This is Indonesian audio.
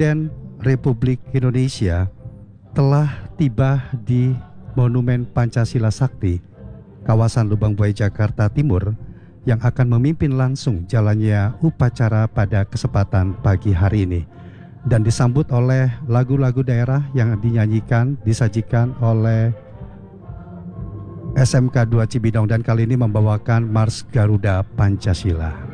Presiden Republik Indonesia telah tiba di Monumen Pancasila Sakti, kawasan Lubang Buaya, Jakarta Timur, yang akan memimpin langsung jalannya upacara pada kesempatan pagi hari ini. Dan disambut oleh lagu-lagu daerah yang disajikan oleh SMK 2 Cibinong, dan kali ini membawakan Mars Garuda Pancasila.